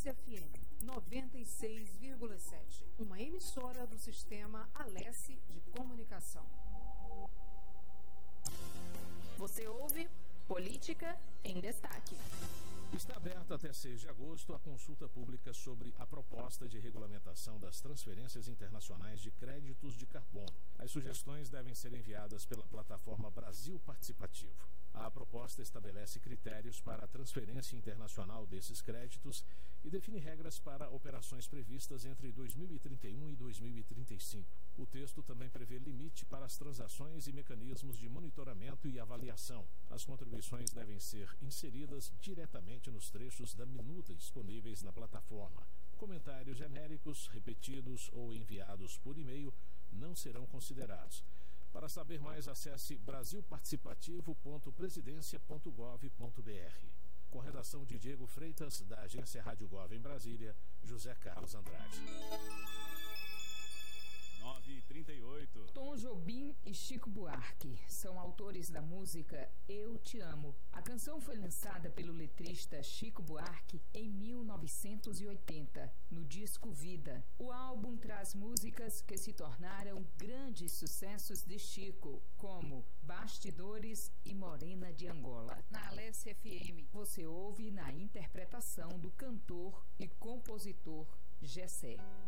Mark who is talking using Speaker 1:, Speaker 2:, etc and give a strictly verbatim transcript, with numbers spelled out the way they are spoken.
Speaker 1: Alesse F M noventa e seis vírgula sete, uma emissora do sistema Alesse de Comunicação.
Speaker 2: Você ouve Política em Destaque.
Speaker 3: Está aberta até seis de agosto a consulta pública sobre a proposta de regulamentação das transferências internacionais de créditos de carbono. As sugestões devem ser enviadas pela plataforma Brasil Participativo. A proposta estabelece critérios para a transferência internacional desses créditos e define regras para operações previstas entre dois mil e trinta e um e dois mil e trinta e cinco. O texto também prevê limite para as transações e mecanismos de monitoramento e avaliação. As contribuições devem ser inseridas diretamente nos trechos da minuta disponíveis na plataforma. Comentários genéricos, repetidos ou enviados por e-mail não serão considerados. Para saber mais, acesse brasil participativo ponto presidência ponto gov ponto br. Com redação de Diego Freitas, da agência Rádio Gov em Brasília, José Carlos Andrade.
Speaker 4: nove e trinta e oito.
Speaker 2: Tom Jobim e Chico Buarque são autores da música Eu Te Amo. A canção foi lançada pelo letrista Chico Buarque em mil novecentos e oitenta, no disco Vida. O álbum traz músicas que se tornaram grandes sucessos de Chico, como Bastidores e Morena de Angola. Na Alesse F M, você ouve na interpretação do cantor e compositor Gessé.